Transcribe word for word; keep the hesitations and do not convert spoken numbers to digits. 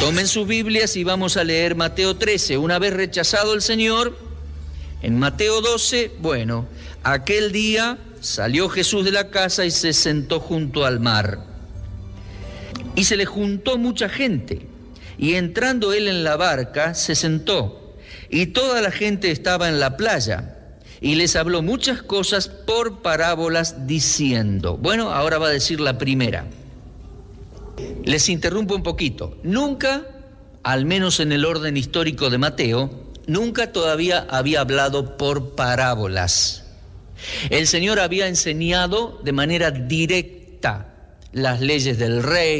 Tomen sus Biblias y vamos a leer Mateo trece. Una vez rechazado el Señor, en Mateo doce, bueno, aquel día salió Jesús de la casa y se sentó junto al mar. Y se le juntó mucha gente, y entrando él en la barca, se sentó, y toda la gente estaba en la playa, y les habló muchas cosas por parábolas diciendo. Bueno, ahora va a decir la primera. Les interrumpo un poquito. Nunca, al menos en el orden histórico de Mateo, nunca todavía había hablado por parábolas. El Señor había enseñado de manera directa las leyes del rey,